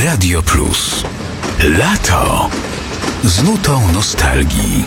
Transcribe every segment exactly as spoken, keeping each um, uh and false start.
Radio Plus. Lato z nutą nostalgii.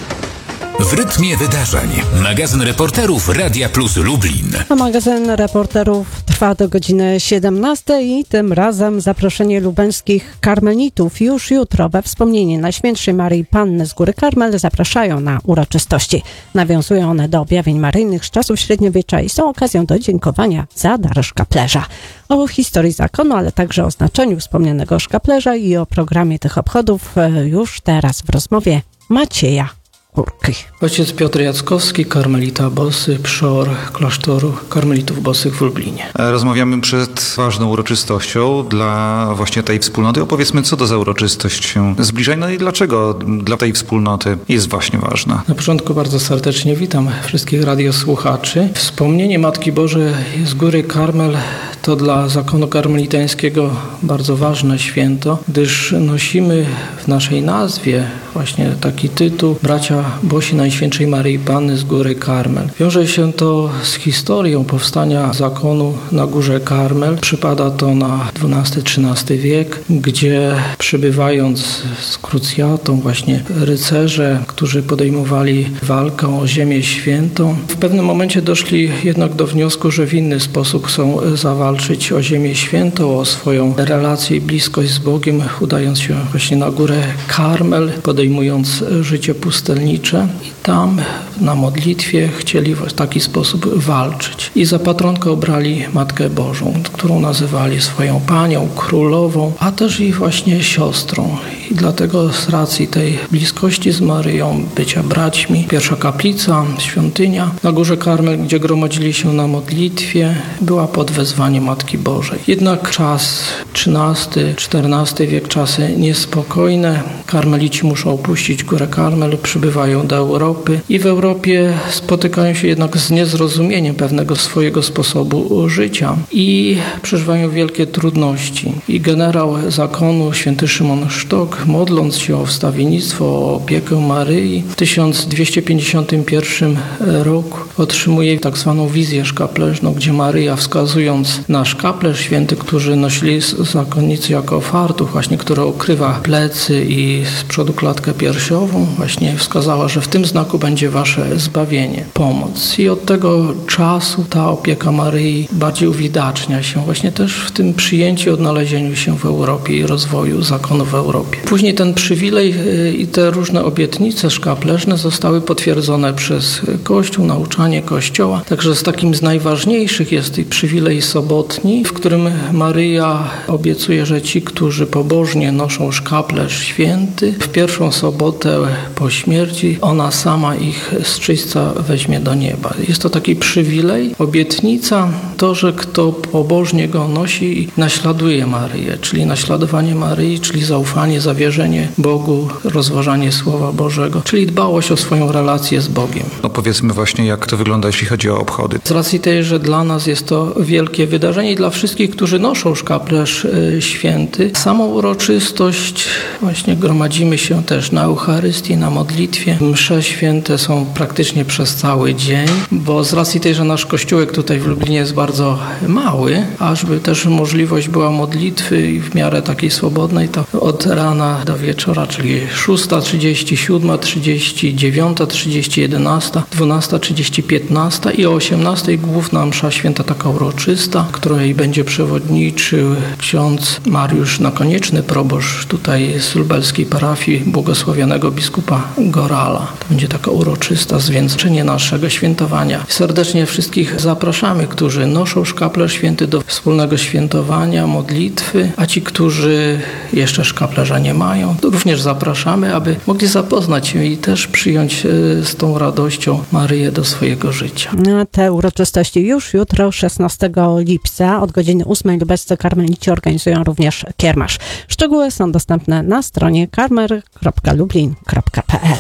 W rytmie wydarzeń. Magazyn reporterów Radia Plus Lublin. A magazyn reporterów trwa do godziny siedemnastej i tym razem zaproszenie lubelskich karmelitów już jutro we wspomnienie Najświętszej Maryi Panny z Góry Karmel zapraszają na uroczystości. Nawiązują one do objawień maryjnych z czasów średniowiecza i są okazją do dziękowania za dar szkaplerza. O historii zakonu, ale także o znaczeniu wspomnianego szkaplerza i o programie tych obchodów już teraz w rozmowie Macieja Kurki. Ojciec Piotr Jackowski, karmelita bosy, przor klasztoru karmelitów bosych w Lublinie. Rozmawiamy przed ważną uroczystością dla właśnie tej wspólnoty. Opowiedzmy, co to za uroczystość się zbliża, no i dlaczego dla tej wspólnoty jest właśnie ważna. Na początku bardzo serdecznie witam wszystkich radiosłuchaczy. Wspomnienie Matki Bożej z Góry Karmel to dla zakonu karmelitańskiego bardzo ważne święto, gdyż nosimy w naszej nazwie właśnie taki tytuł Bracia Bosi Najświętszej Maryi Panny z Góry Karmel. Wiąże się to z historią powstania zakonu na Górze Karmel. Przypada to na dwunasty trzynasty wiek, gdzie przybywając z krucjatą właśnie rycerze, którzy podejmowali walkę o Ziemię Świętą, w pewnym momencie doszli jednak do wniosku, że w inny sposób chcą zawalczyć o Ziemię Świętą, o swoją relację i bliskość z Bogiem, udając się właśnie na Górę Karmel, podejmując życie pustelnicze. I tam na modlitwie chcieli w taki sposób walczyć. I za patronkę obrali Matkę Bożą, którą nazywali swoją panią, królową, a też i właśnie siostrą. I dlatego z racji tej bliskości z Maryją, bycia braćmi, pierwsza kaplica, świątynia na Górze Karmel, gdzie gromadzili się na modlitwie, była pod wezwaniem Matki Bożej. Jednak czas trzynasty czternasty wiek, czasy niespokojne. Karmelici muszą opuścić Górę Karmel, przybywają do Europy i w Europie spotykają się jednak z niezrozumieniem pewnego swojego sposobu życia i przeżywają wielkie trudności. I generał zakonu, święty Szymon Sztok, modląc się o wstawiennictwo, o opiekę Maryi, w tysiąc dwieście pięćdziesiątym pierwszym roku otrzymuje tak zwaną wizję szkaplerzną, gdzie Maryja, wskazując na szkaplerz święty, który nosili zakonnicy jako fartuch, właśnie który okrywa plecy i z przodu klatkę piersiową, właśnie wskazała, że w tym znaku będzie wasze zbawienie, pomoc. I od tego czasu ta opieka Maryi bardziej uwidacznia się właśnie też w tym przyjęciu, odnalezieniu się w Europie i rozwoju zakonu w Europie. Później ten przywilej i te różne obietnice szkaplerzne zostały potwierdzone przez Kościół, nauczanie Kościoła. Także z takim z najważniejszych jest i przywilej sobotni, w którym Maryja obiecuje, że ci, którzy pobożnie noszą szkaplerz święty, w pierwszą sobotę po śmierci ona sama ich z czyśćca weźmie do nieba. Jest to taki przywilej, obietnica, to, że kto pobożnie go nosi i naśladuje Maryję, czyli naśladowanie Maryi, czyli zaufanie, zawierzenie Bogu, rozważanie Słowa Bożego, czyli dbałość o swoją relację z Bogiem. No powiedzmy właśnie, jak to wygląda, jeśli chodzi o obchody. Z racji tej, że dla nas jest to wielkie wydarzenie i dla wszystkich, którzy noszą szkaplerz święty, samą uroczystość właśnie gromadzimy się też na Eucharystii, na modlitwie. Msze święte są praktycznie przez cały dzień, bo z racji tej, że nasz kościółek tutaj w Lublinie jest bardzo mały, a żeby też możliwość była modlitwy i w miarę takiej swobodnej, to od rana do wieczora, czyli szósta trzydzieści, siódma trzydzieści, dziewiąta trzydzieści, jedenasta, dwunasta trzydzieści, piętnasta i o osiemnastej główna msza święta taka uroczysta, której będzie przewodniczył ksiądz Mariusz Nakonieczny, proboszcz tutaj z lubelskiej parafii błogosławionego biskupa Gorala. To będzie taka uroczysta zwieńczenie naszego świętowania. Serdecznie wszystkich zapraszamy, którzy noszą szkaplerz święty do wspólnego świętowania, modlitwy, a ci, którzy jeszcze szkaplerza nie mają, również zapraszamy, aby mogli zapoznać się i też przyjąć z tą radością Maryję do swojego życia. Te uroczystości już jutro, szesnastego lipca od godziny ósmej lubelscy karmelici organizują również kiermasz. Szczegóły są dostępne na stronie karmel kropka lublin kropka p l.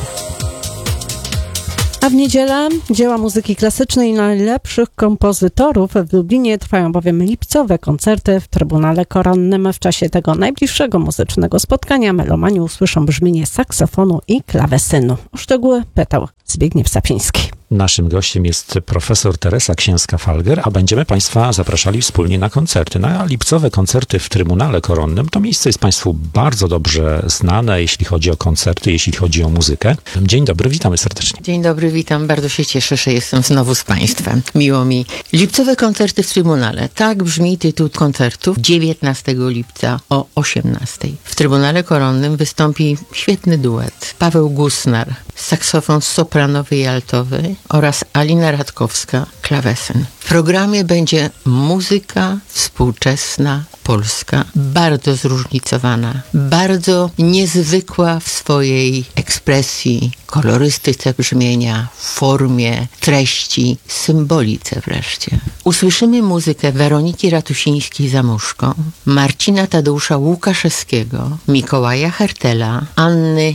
A w niedzielę dzieła muzyki klasycznej najlepszych kompozytorów w Lublinie trwają bowiem lipcowe koncerty w Trybunale Koronnym. W czasie tego najbliższego muzycznego spotkania melomani usłyszą brzmienie saksofonu i klawesynu. O szczegóły pytał Zbigniew Sapiński. Naszym gościem jest profesor Teresa Księska-Falger, a będziemy Państwa zapraszali wspólnie na koncerty. Na lipcowe koncerty w Trybunale Koronnym. To miejsce jest Państwu bardzo dobrze znane, jeśli chodzi o koncerty, jeśli chodzi o muzykę. Dzień dobry, witamy serdecznie. Dzień dobry, witam. Bardzo się cieszę, że jestem znowu z Państwem. Miło mi. Lipcowe koncerty w Trybunale. Tak brzmi tytuł koncertów. dziewiętnastego lipca o osiemnastej. W Trybunale Koronnym wystąpi świetny duet. Paweł Gusnar, saksofon sopranowy i altowy oraz Alina Radkowska, klawesyn. W programie będzie muzyka współczesna, polska, bardzo zróżnicowana, bardzo niezwykła w swojej ekspresji, kolorystyce brzmienia, formie, treści, symbolice wreszcie. Usłyszymy muzykę Weroniki Ratusińskiej-Zamuszko, Marcina Tadeusza Łukaszewskiego, Mikołaja Hertela, Anny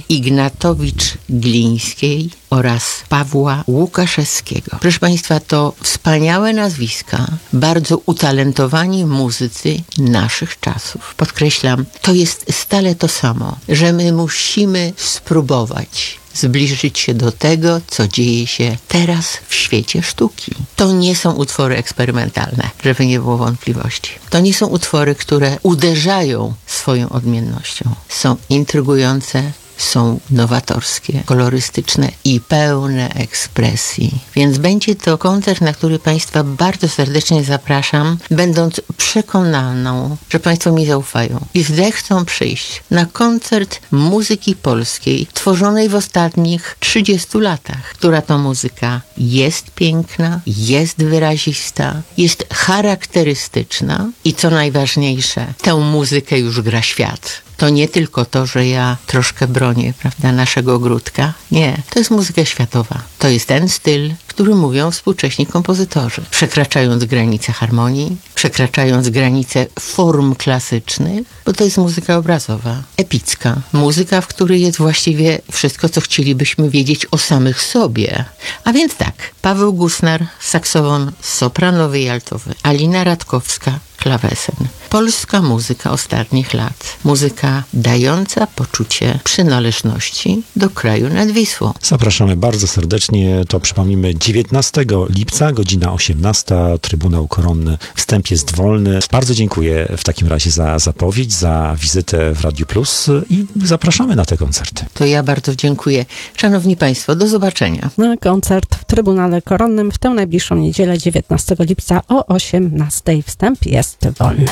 Ignatowicz-Glińskiej oraz Pawła Łukaszewskiego. Proszę Państwa, to wspaniałe nazwiska, bardzo utalentowani muzycy naszych czasów. Podkreślam, to jest stale to samo, że my musimy spróbować zbliżyć się do tego, co dzieje się teraz w świecie sztuki. To nie są utwory eksperymentalne, żeby nie było wątpliwości. To nie są utwory, które uderzają swoją odmiennością. Są intrygujące, są nowatorskie, kolorystyczne i pełne ekspresji. Więc będzie to koncert, na który Państwa bardzo serdecznie zapraszam, będąc przekonaną, że Państwo mi zaufają i zechcą przyjść na koncert muzyki polskiej tworzonej w ostatnich trzydziestu latach, która to muzyka jest piękna, jest wyrazista, jest charakterystyczna i co najważniejsze, tę muzykę już gra świat. To nie tylko to, że ja troszkę bronię, prawda, naszego ogródka. Nie, to jest muzyka światowa. To jest ten styl, który mówią współcześni kompozytorzy. Przekraczając granice harmonii, przekraczając granice form klasycznych, bo to jest muzyka obrazowa, epicka. Muzyka, w której jest właściwie wszystko, co chcielibyśmy wiedzieć o samych sobie. A więc tak, Paweł Gusnar, saksofon sopranowy i altowy, Alina Radkowska, klawesyn. Polska muzyka ostatnich lat. Muzyka dająca poczucie przynależności do kraju nad Wisłą. Zapraszamy bardzo serdecznie. To przypomnijmy dziewiętnastego lipca, godzina osiemnasta, Trybunał Koronny. Wstęp jest wolny. Bardzo dziękuję w takim razie za zapowiedź, za wizytę w Radiu Plus i zapraszamy na te koncerty. To ja bardzo dziękuję. Szanowni Państwo, do zobaczenia. Na koncert w Trybunale Koronnym w tę najbliższą niedzielę dziewiętnastego lipca o osiemnastej. Wstęp jest wolny.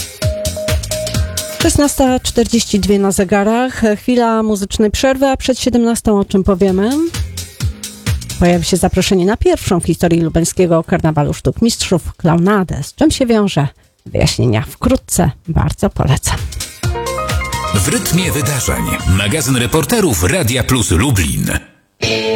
szesnasta czterdzieści dwa na zegarach, chwila muzycznej przerwy, a przed siedemnastą o czym powiemy? Pojawi się zaproszenie na pierwszą w historii lubelskiego karnawalu sztuk mistrzów klaunadę. Z czym się wiąże? Wyjaśnienia wkrótce. Bardzo polecam. W rytmie wydarzeń. Magazyn reporterów Radia Plus Lublin.